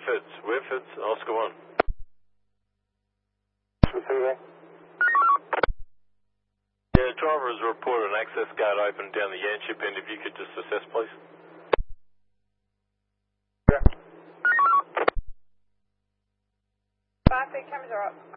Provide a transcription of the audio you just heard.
Whitford's, Oscar 1. Receiving. Yeah, driver has reported an access gate open down the Yanship end. If you could just assess, please. Yeah. 5 feet cameras are up.